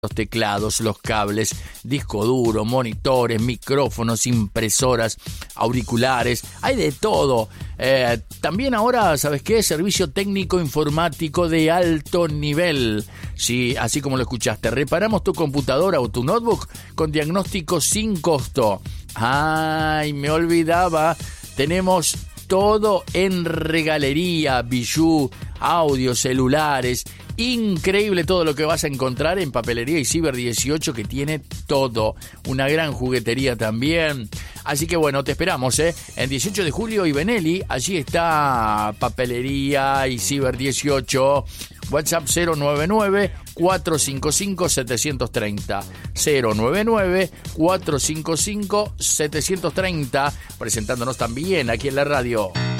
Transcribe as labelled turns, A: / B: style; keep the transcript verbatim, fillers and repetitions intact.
A: los teclados, los cables, disco duro, monitores, micrófonos, impresoras, auriculares, hay de todo. Eh, también ahora, ¿sabes qué? Servicio técnico informático de alto nivel. Sí, así como lo escuchaste, reparamos tu computadora o tu notebook con diagnóstico sin costo. Ay, me olvidaba, tenemos todo en regalería, bijú, audio, celulares. Increíble todo lo que vas a encontrar en Papelería y Ciber dieciocho, que tiene todo. Una gran juguetería también. Así que bueno, te esperamos, ¿eh? En dieciocho de julio y Benelli, allí está Papelería y Ciber dieciocho. WhatsApp cero nueve nueve, cuatro cinco cinco, siete tres cero. cero nueve nueve, cuatro cinco cinco, siete tres cero. Presentándonos también aquí en la radio.